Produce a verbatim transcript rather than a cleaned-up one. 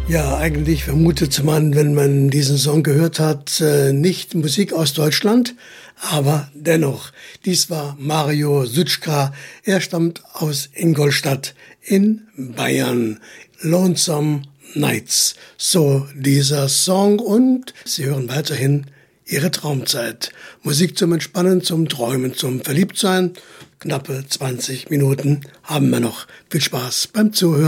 Ja, eigentlich vermutet man, wenn man diesen Song gehört hat, nicht Musik aus Deutschland, aber dennoch. Dies war Mario Sütschka. Er stammt aus Ingolstadt in Bayern. Lonesome Nights, so dieser Song. Und Sie hören weiterhin Ihre Traumzeit. Musik zum Entspannen, zum Träumen, zum Verliebtsein. Knappe zwanzig Minuten haben wir noch. Viel Spaß beim Zuhören.